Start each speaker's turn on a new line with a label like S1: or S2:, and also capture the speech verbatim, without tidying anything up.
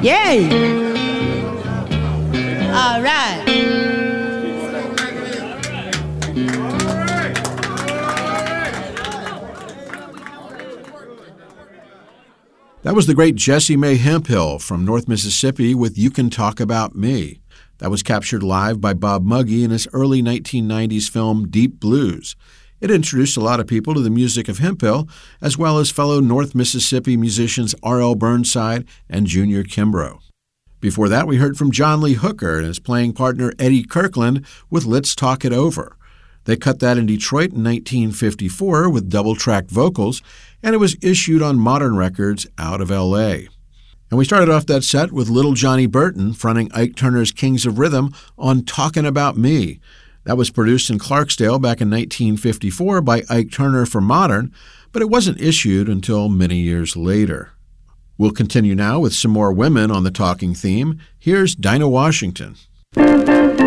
S1: Yay! All right.
S2: That was the great Jessie Mae Hemphill from North Mississippi with You Can Talk About Me. That was captured live by Bob Muggy in his early nineteen nineties film Deep Blues. It introduced a lot of people to the music of Hemphill, as well as fellow North Mississippi musicians R L Burnside and Junior Kimbrough. Before that, we heard from John Lee Hooker and his playing partner Eddie Kirkland with Let's Talk It Over. They cut that in Detroit in nineteen fifty-four with double-track vocals, and it was issued on Modern Records out of L A. And we started off that set with Little Johnny Burton fronting Ike Turner's Kings of Rhythm on Talkin' About Me. That was produced in Clarksdale back in nineteen fifty-four by Ike Turner for Modern, but it wasn't issued until many years later. We'll continue now with some more women on the talking theme. Here's Dinah Washington.